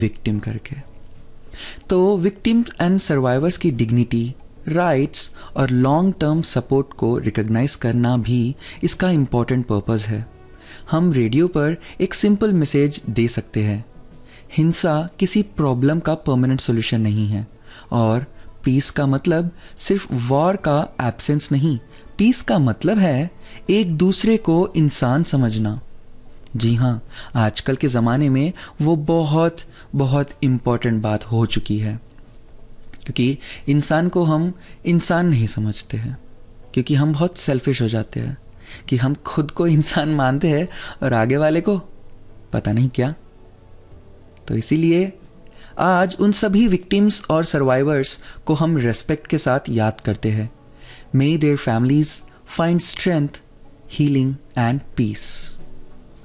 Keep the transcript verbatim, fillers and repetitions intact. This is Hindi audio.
विक्टिम करके। तो विक्टिम्स एंड सर्वाइवर्स की डिग्निटी, राइट्स और लॉन्ग टर्म सपोर्ट को रिकॉग्नाइज करना भी इसका इम्पॉर्टेंट पर्पस है। हम रेडियो पर एक सिंपल मैसेज दे सकते हैं, हिंसा किसी प्रॉब्लम का परमानेंट सॉल्यूशन नहीं है, और पीस का मतलब सिर्फ वॉर का एब्सेंस नहीं, पीस का मतलब है एक दूसरे को इंसान समझना। जी हाँ, आजकल के ज़माने में वो बहुत बहुत इम्पॉर्टेंट बात हो चुकी है, क्योंकि इंसान को हम इंसान नहीं समझते हैं, क्योंकि हम बहुत सेल्फिश हो जाते हैं कि हम खुद को इंसान मानते हैं और आगे वाले को पता नहीं क्या। तो इसीलिए आज उन सभी विक्टिम्स और सर्वाइवर्स को हम रेस्पेक्ट के साथ याद करते हैं। मे their families find strength, healing and piece.